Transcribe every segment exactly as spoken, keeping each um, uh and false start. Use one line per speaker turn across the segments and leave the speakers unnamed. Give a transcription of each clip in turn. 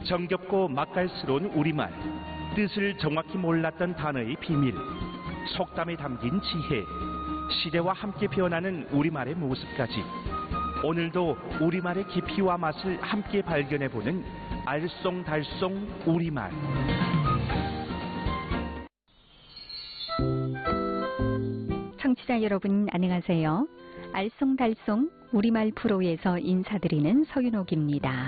정겹고 맛깔스러운 우리말, 뜻을 정확히 몰랐던 단어의 비밀, 속담에 담긴 지혜, 시대와 함께 변하는 우리말의 모습까지 오늘도 우리말의 깊이와 맛을 함께 발견해보는 알쏭달쏭 우리말.
청취자 여러분 안녕하세요. 알쏭달쏭 우리말 프로에서 인사드리는 서윤옥입니다.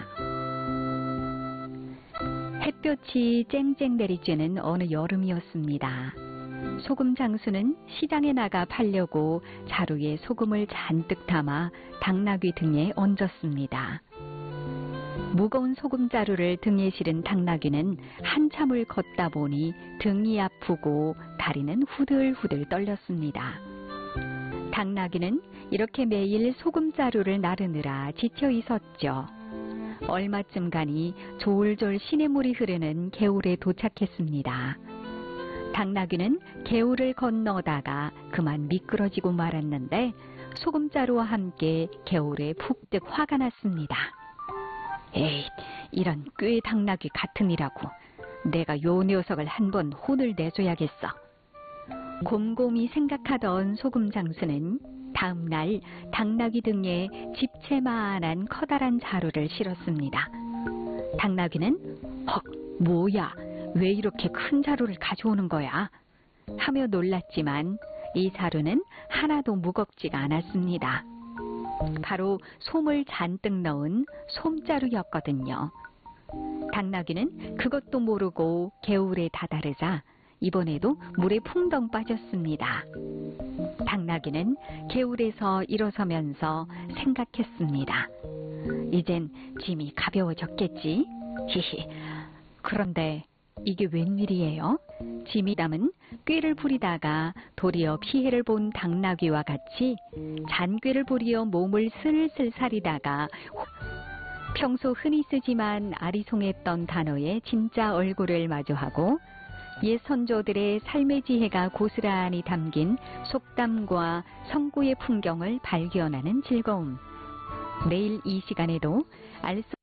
햇볕이 쨍쨍 내리쬐는 어느 여름이었습니다. 소금 장수는 시장에 나가 팔려고 자루에 소금을 잔뜩 담아 당나귀 등에 얹었습니다. 무거운 소금자루를 등에 실은 당나귀는 한참을 걷다 보니 등이 아프고 다리는 후들후들 떨렸습니다. 당나귀는 이렇게 매일 소금자루를 나르느라 지쳐 있었죠. 얼마쯤 가니 졸졸 시냇물이 흐르는 개울에 도착했습니다. 당나귀는 개울을 건너다가 그만 미끄러지고 말았는데 소금자루와 함께 개울에 푹득 화가 났습니다. 에이, 이런 꾀 당나귀 같으니라고. 내가 요 녀석을 한번 혼을 내줘야겠어. 곰곰이 생각하던 소금 장수는 다음 날 당나귀 등에 집채만한 커다란 자루를 실었습니다. 당나귀는 헉, 뭐야, 왜 이렇게 큰 자루를 가져오는 거야? 하며 놀랐지만 이 자루는 하나도 무겁지가 않았습니다. 바로 솜을 잔뜩 넣은 솜자루였거든요. 당나귀는 그것도 모르고 개울에 다다르자 이번에도 물에 풍덩 빠졌습니다. 당나귀는 개울에서 일어서면서 생각했습니다. 이젠 짐이 가벼워졌겠지? 히히. 그런데 이게 웬일이에요? 짐이 담은 꾀를 부리다가 도리어 피해를 본 당나귀와 같이 잔꾀를 부리어 몸을 슬슬 사리다가 평소 흔히 쓰지만 아리송했던 단어의 진짜 얼굴을 마주하고 옛 선조들의 삶의 지혜가 고스란히 담긴 속담과 성구의 풍경을 발견하는 즐거움. 내일 이 시간에도 알쏭